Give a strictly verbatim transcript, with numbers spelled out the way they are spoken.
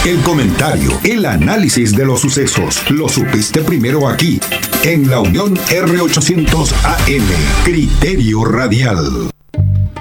El comentario, el análisis de los sucesos, lo supiste primero aquí, en la Unión R ochocientos A M, Criterio Radial.